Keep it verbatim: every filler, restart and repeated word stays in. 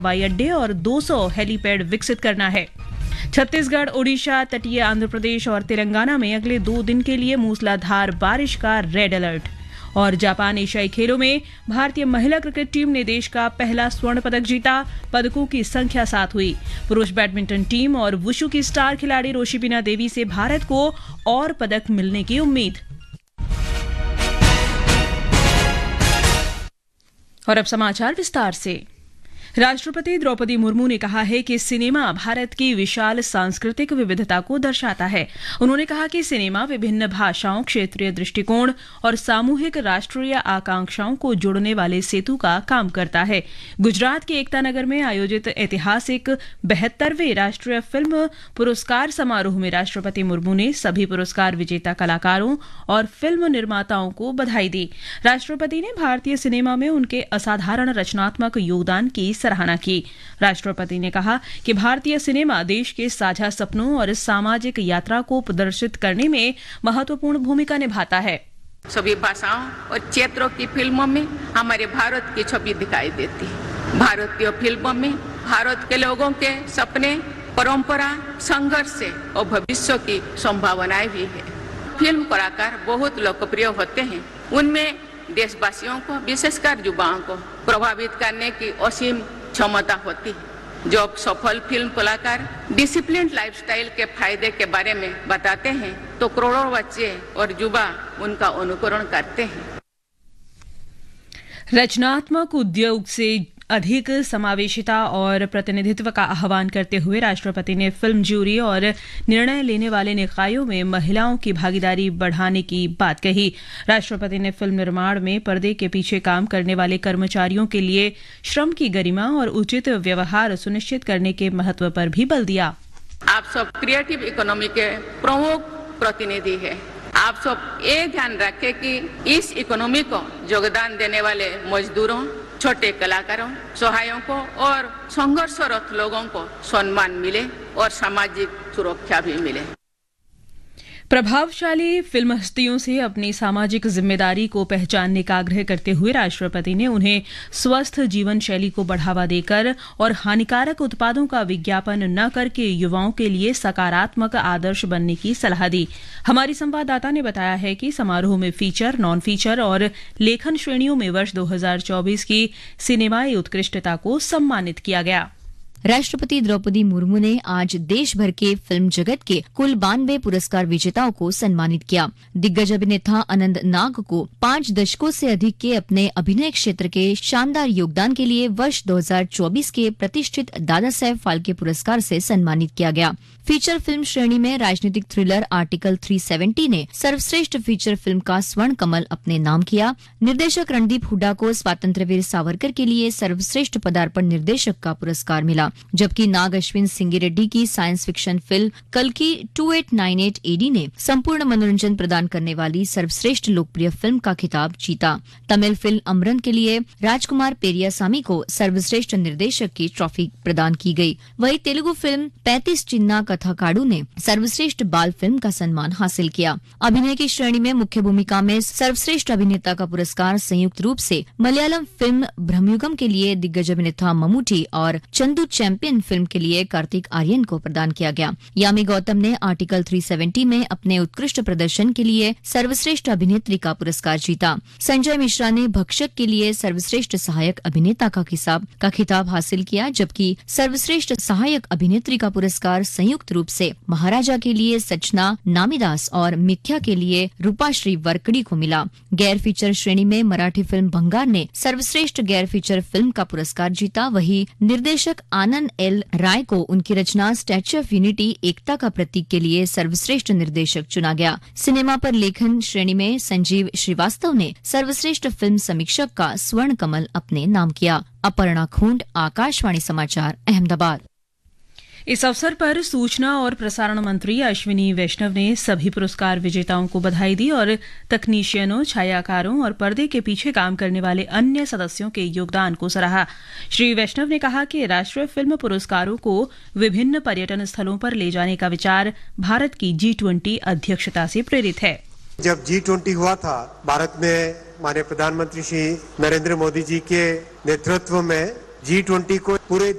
हवाई अड्डे और दो सौ हेलीपैड विकसित करना है। छत्तीसगढ़, ओडिशा, तटीय आंध्र प्रदेश और तेलंगाना में अगले दो दिन के लिए मूसलाधार बारिश का रेड अलर्ट। और जापान एशियाई खेलों में भारतीय महिला क्रिकेट टीम ने देश का पहला स्वर्ण पदक जीता। पदकों की संख्या सात हुई। पुरुष बैडमिंटन टीम और वुशु की स्टार खिलाड़ी रोशिबिना देवी से भारत को और पदक मिलने की उम्मीद। और अब समाचार विस्तार से। राष्ट्रपति द्रौपदी मुर्मू ने कहा है कि सिनेमा भारत की विशाल सांस्कृतिक विविधता को दर्शाता है। उन्होंने कहा कि सिनेमा विभिन्न भाषाओं, क्षेत्रीय दृष्टिकोण और सामूहिक राष्ट्रीय आकांक्षाओं को जोड़ने वाले सेतु का काम करता है। गुजरात के एकता नगर में आयोजित ऐतिहासिक बहत्तरवें राष्ट्रीय फिल्म पुरस्कार समारोह में राष्ट्रपति मुर्मू ने सभी पुरस्कार विजेता कलाकारों और फिल्म निर्माताओं को बधाई दी। राष्ट्रपति ने भारतीय सिनेमा में उनके असाधारण रचनात्मक योगदान की सराहना की। राष्ट्रपति ने कहा कि भारतीय सिनेमा देश के साझा सपनों और सामाजिक यात्रा को प्रदर्शित करने में महत्वपूर्ण भूमिका निभाता है। सभी भाषाओं और क्षेत्रों की फिल्मों में हमारे भारत की छवि दिखाई देती है। भारतीय फिल्मों में भारत के लोगों के सपने, परंपरा, संघर्ष और भविष्य की संभावनाएं भी है। फिल्म कलाकार बहुत लोकप्रिय होते हैं। उनमें देशवासियों को, विशेषकर युवाओं को प्रभावित करने की असीम क्षमता होती है। जब सफल फिल्म कलाकार डिसिप्लिन लाइफस्टाइल के फायदे के बारे में बताते हैं तो करोड़ों बच्चे और युवा उनका अनुकरण करते हैं। रचनात्मक उद्योग से अधिक समावेशिता और प्रतिनिधित्व का आह्वान करते हुए राष्ट्रपति ने फिल्म जूरी और निर्णय लेने वाले निकायों में महिलाओं की भागीदारी बढ़ाने की बात कही। राष्ट्रपति ने फिल्म निर्माण में पर्दे के पीछे काम करने वाले कर्मचारियों के लिए श्रम की गरिमा और उचित व्यवहार सुनिश्चित करने के महत्व पर भी बल दिया। आप सब क्रिएटिव इकोनॉमी के प्रमुख प्रतिनिधि हैं। आप सब ये ध्यान रखें कि इस इकोनॉमी को योगदान देने वाले मजदूरों, छोटे कलाकारों, सहायकों और संघर्षरत लोगों को सम्मान मिले और सामाजिक सुरक्षा भी मिले। प्रभावशाली फिल्म हस्तियों से अपनी सामाजिक जिम्मेदारी को पहचानने का आग्रह करते हुए राष्ट्रपति ने उन्हें स्वस्थ जीवन शैली को बढ़ावा देकर और हानिकारक उत्पादों का विज्ञापन न करके युवाओं के लिए सकारात्मक आदर्श बनने की सलाह दी। हमारी संवाददाता ने बताया है कि समारोह में फीचर, नॉन फीचर और लेखन श्रेणियों में वर्ष दो हज़ार चौबीस की सिनेमाई उत्कृष्टता को सम्मानित किया गया। राष्ट्रपति द्रौपदी मुर्मू ने आज देश भर के फिल्म जगत के कुल बानवे पुरस्कार विजेताओं को सम्मानित किया। दिग्गज अभिनेता अनंत नाग को पाँच दशकों से अधिक के अपने अभिनय क्षेत्र के शानदार योगदान के लिए वर्ष दो हज़ार चौबीस के प्रतिष्ठित दादा साहेब फाल्के पुरस्कार से सम्मानित किया गया। फीचर फिल्म श्रेणी में राजनीतिक थ्रिलर आर्टिकल तीन सौ सत्तर ने सर्वश्रेष्ठ फीचर फिल्म का स्वर्ण कमल अपने नाम किया। निर्देशक रणदीप हुड्डा को स्वातंत्र्यवीर सावरकर के लिए सर्वश्रेष्ठ पदार्पण निर्देशक का पुरस्कार मिला, जबकि नाग अश्विन सिंगी रेड्डी की साइंस फिक्शन फिल्म कल्कि अट्ठाईस सौ अट्ठानवे एडी ने संपूर्ण मनोरंजन प्रदान करने वाली सर्वश्रेष्ठ लोकप्रिय फिल्म का खिताब जीता। तमिल फिल्म अमरन के लिए राजकुमार पेरियासामी को सर्वश्रेष्ठ निर्देशक की ट्रॉफी प्रदान की गई। वहीं तेलुगु फिल्म पैंतीस चिन्ना कथाकाडू ने सर्वश्रेष्ठ बाल फिल्म का सम्मान हासिल किया। अभिनय की श्रेणी में मुख्य भूमिका में सर्वश्रेष्ठ अभिनेता का पुरस्कार संयुक्त रूप से मलयालम फिल्म ब्रह्मयुगम के लिए दिग्गज अभिनेता मम्मूटी और चंदू चैंपियन फिल्म के लिए कार्तिक आर्यन को प्रदान किया गया। यामी गौतम ने आर्टिकल तीन सौ सत्तर में अपने उत्कृष्ट प्रदर्शन के लिए सर्वश्रेष्ठ अभिनेत्री का पुरस्कार जीता। संजय मिश्रा ने भक्षक के लिए सर्वश्रेष्ठ सहायक अभिनेता का खिताब का खिताब हासिल किया, जबकि सर्वश्रेष्ठ सहायक अभिनेत्री का पुरस्कार संयुक्त रूप से महाराजा के लिए सचना नामीदास और मिथ्या के लिए रूपाश्री वरकड़ी को मिला। गैर फीचर श्रेणी में मराठी फिल्म भंगार ने सर्वश्रेष्ठ गैर फीचर फिल्म का पुरस्कार जीता। वहीं निर्देशक आनंद एल राय को उनकी रचना स्टैच्यू ऑफ यूनिटी एकता का प्रतीक के लिए सर्वश्रेष्ठ निर्देशक चुना गया। सिनेमा पर लेखन श्रेणी में संजीव श्रीवास्तव ने सर्वश्रेष्ठ फिल्म समीक्षक का स्वर्ण कमल अपने नाम किया। अपर्णा खूंट, आकाशवाणी समाचार, अहमदाबाद। इस अवसर पर सूचना और प्रसारण मंत्री अश्विनी वैष्णव ने सभी पुरस्कार विजेताओं को बधाई दी और तकनीशियनों, छायाकारों और पर्दे के पीछे काम करने वाले अन्य सदस्यों के योगदान को सराहा। श्री वैष्णव ने कहा कि राष्ट्रीय फिल्म पुरस्कारों को विभिन्न पर्यटन स्थलों पर ले जाने का विचार भारत की जी ट्वेंटी अध्यक्षता से प्रेरित है। जब जी ट्वेंटी हुआ था, भारत में माननीय प्रधानमंत्री श्री नरेंद्र मोदी जी के नेतृत्व में जी ट्वेंटी को पूरे